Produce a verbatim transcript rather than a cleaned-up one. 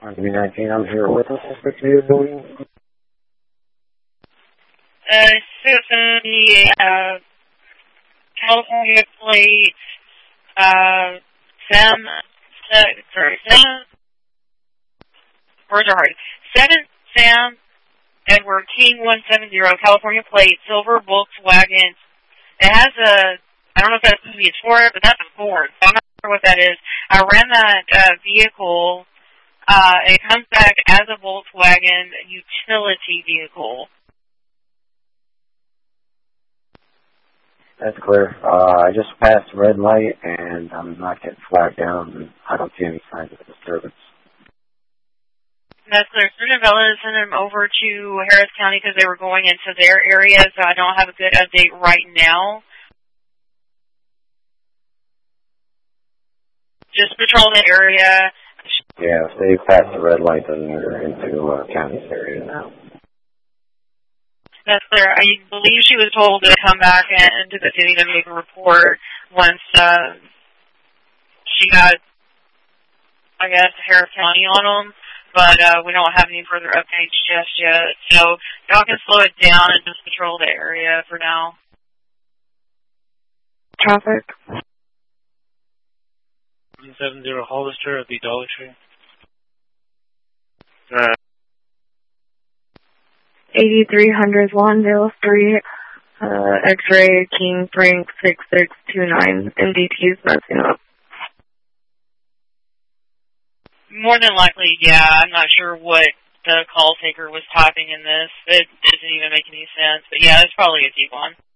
B nineteen, I'm here with us. Building. Uh, Susan, the uh, California plate, uh, Sam, uh, sorry, Sam, words are hard. Seven Sam Edward King one seventy, California plate, silver Volkswagen. It has a, I don't know if that's going to be a Ford, but that's a Ford, so I'm not sure what that is. I ran that uh, vehicle. Uh, it comes back as a Volkswagen utility vehicle. That's clear. Uh, I just passed the red light, and I'm not getting flagged down, and I don't see any signs of disturbance. That's clear. Sergeant Vela sent them over to Harris County because they were going into their area, so I don't have a good update right now. Just patrol the area. Yeah, if they passed the red light, then they're into uh, county's area now. That's clear. I believe she was told to come back into the city to make a report once uh, she got, I guess, Harris County on them. But uh, we don't have any further updates just yet. So y'all can slow it down and just patrol the area for now. Traffic. one seventy Hollister at the Dollar Tree. Uh, eighty-three hundred Lawndale Street, uh, X-ray, King Frank six six two nine, M D T is messing up. More than likely, yeah. I'm not sure what the call taker was typing in this. It doesn't even make any sense. But yeah, it's probably a T one.